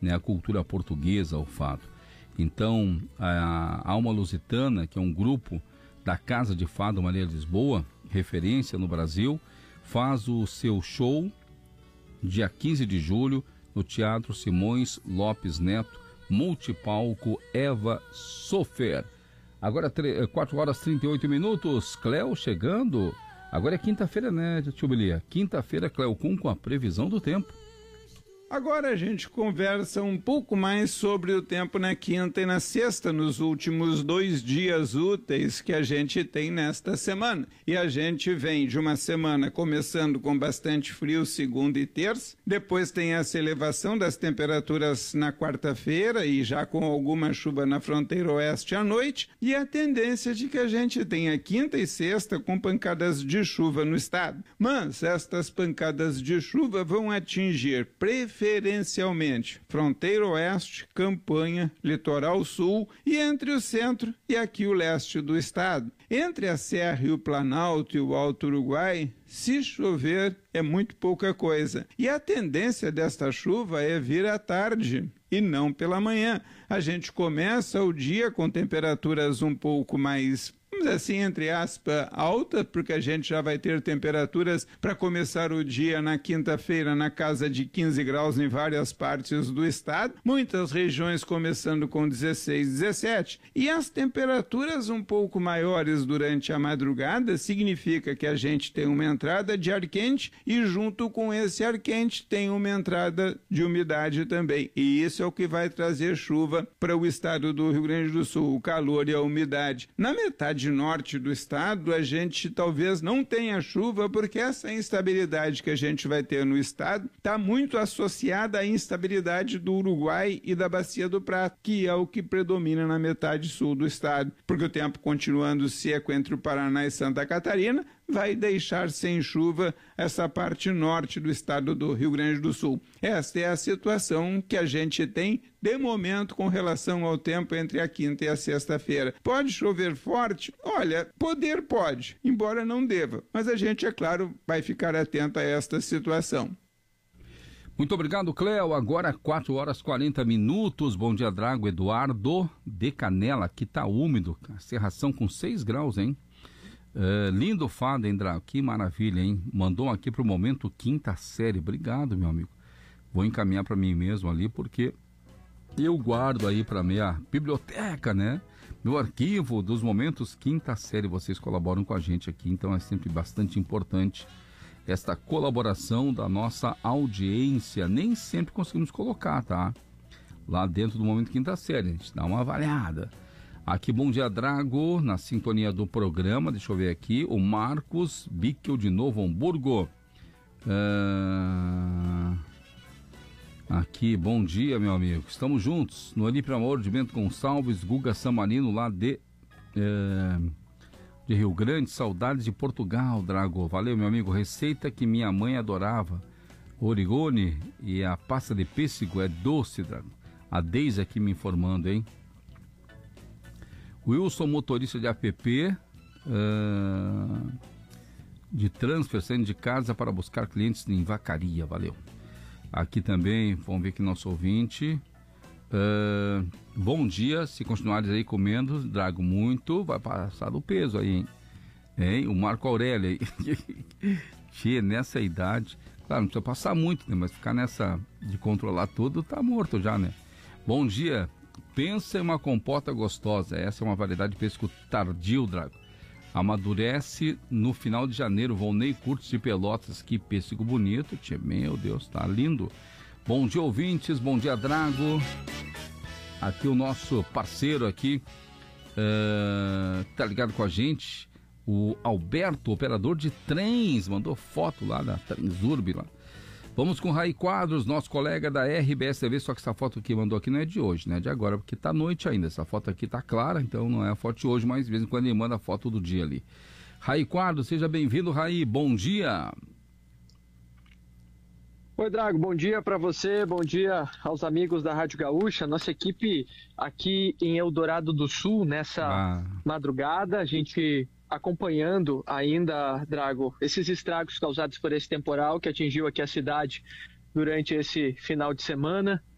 né, a cultura portuguesa, o fado. Então, a Alma Lusitana, que é um grupo da Casa de Fado Maria Lisboa, referência no Brasil, faz o seu show dia 15 de julho no Teatro Simões Lopes Neto, multipalco Eva Sofer. Agora 4 horas e 38 minutos, Cléo chegando. Agora é quinta-feira, né, Tio Bilia? Quinta-feira, Cléo com a previsão do tempo. Agora a gente conversa um pouco mais sobre o tempo na quinta e na sexta, nos últimos 2 dias úteis que a gente tem nesta semana. E a gente vem de uma semana começando com bastante frio, segunda e terça. Depois tem essa elevação das temperaturas na quarta-feira e já com alguma chuva na fronteira oeste à noite. E a tendência de que a gente tenha quinta e sexta com pancadas de chuva no estado. Mas estas pancadas de chuva vão atingir preferencialmente fronteira oeste, Campanha, litoral sul e entre o centro e aqui o leste do estado. Entre a Serra e o Planalto e o Alto Uruguai, se chover é muito pouca coisa. E a tendência desta chuva é vir à tarde e não pela manhã. A gente começa o dia com temperaturas um pouco mais, vamos dizer assim, entre aspas, alta, porque a gente já vai ter temperaturas para começar o dia na quinta-feira na casa de 15 graus em várias partes do estado, muitas regiões começando com 16, 17, e as temperaturas um pouco maiores durante a madrugada significa que a gente tem uma entrada de ar quente e junto com esse ar quente tem uma entrada de umidade também, e isso é o que vai trazer chuva para o estado do Rio Grande do Sul, o calor e a umidade. Na metade norte do estado, a gente talvez não tenha chuva, porque essa instabilidade que a gente vai ter no estado está muito associada à instabilidade do Uruguai e da Bacia do Prata, que é o que predomina na metade sul do estado, porque o tempo continuando seco entre o Paraná e Santa Catarina, vai deixar sem chuva essa parte norte do estado do Rio Grande do Sul. Esta é a situação que a gente tem de momento com relação ao tempo entre a quinta e a sexta-feira. Pode chover forte? Olha, poder pode, embora não deva, mas a gente, é claro, vai ficar atento a esta situação. Muito obrigado, Cléo. Agora 4 horas e 40 minutos. Bom dia, Drago. Eduardo de Canela, que tá úmido. A serração com 6 graus, hein? Lindo fado, hein, Drago? Que maravilha, hein? Mandou aqui pro momento quinta série. Obrigado, meu amigo. Vou encaminhar para mim mesmo ali, porque eu guardo aí para minha biblioteca, né? Meu arquivo dos momentos quinta série. Vocês colaboram com a gente aqui, então é sempre bastante importante esta colaboração da nossa audiência. Nem sempre conseguimos colocar, tá? Lá dentro do momento quinta série, a gente dá uma avaliada. Aqui, bom dia, Drago, na sintonia do programa, deixa eu ver aqui, o Marcos Bickel de Novo Hamburgo. Aqui, bom dia, meu amigo, estamos juntos, no Olímpio Amor de Bento Gonçalves, Guga Samarino, lá de Rio Grande, saudades de Portugal, Drago, valeu, meu amigo, receita que minha mãe adorava, origone e a pasta de pêssego é doce, Drago, a Deise aqui me informando, hein. Wilson, motorista de app, de transfer, saindo de casa para buscar clientes em Vacaria, valeu. Aqui também, vamos ver aqui nosso ouvinte. Bom dia, se continuares aí comendo, Drago, muito, vai passar do peso aí, hein? O Marco Aurélio aí, tchê, nessa idade, claro, não precisa passar muito, né? Mas ficar nessa de controlar tudo, tá morto já, né? Bom dia. Pensa em uma compota gostosa. Essa é uma variedade de pêssego tardio, Drago. Amadurece no final de janeiro. Volney Curtis de Pelotas. Que pêssego bonito. Tchê, meu Deus, tá lindo. Bom dia, ouvintes. Bom dia, Drago. Aqui o nosso parceiro aqui, tá ligado com a gente. O Alberto, operador de trens. Mandou foto lá da Transurb lá. Vamos com o Raí Quadros, nosso colega da RBS TV, só que essa foto que mandou aqui não é de hoje, né? De agora, porque tá noite ainda. Essa foto aqui tá clara, então não é a foto de hoje, mas de vez em quando ele manda a foto do dia ali. Raí Quadros, seja bem-vindo, Raí. Bom dia. Oi, Drago, bom dia para você, bom dia aos amigos da Rádio Gaúcha, nossa equipe aqui em Eldorado do Sul, nessa madrugada, a gente acompanhando ainda, Drago, esses estragos causados por esse temporal que atingiu aqui a cidade durante esse final de semana.